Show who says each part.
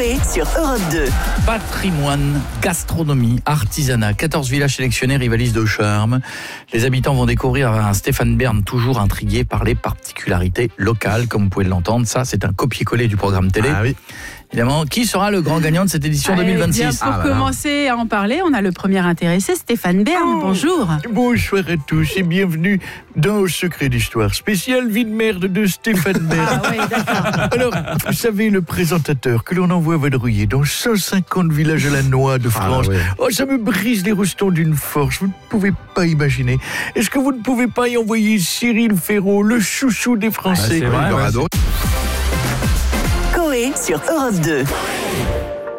Speaker 1: Coé sur Europe 2.
Speaker 2: Patrimoine, gastronomie, artisanat, 14 villages sélectionnés rivalisent de charme. Les habitants vont découvrir un Stéphane Bern toujours intrigué par les particularités locales, comme vous pouvez l'entendre. Ça, c'est un copier-coller du programme télé.
Speaker 3: Ah oui.
Speaker 2: Évidemment, qui sera le grand gagnant de cette édition 2026
Speaker 4: Pour commencer à en parler, on a le premier intéressé, Stéphane Bern. Bonjour.
Speaker 5: Bonsoir à tous et bienvenue dans Secret d'Histoire spécial vie de merde de Stéphane Bern.
Speaker 4: Ah oui, d'accord.
Speaker 5: Alors, vous savez, le présentateur que l'on envoie vadrouiller dans 150 villages à la noix de France, ça me brise les restons d'une force, vous ne pouvez pas imaginer. Est-ce que vous ne pouvez pas y envoyer Cyril Ferraud, le chouchou des Français?
Speaker 3: C'est vrai,
Speaker 1: Coé sur Europe 2.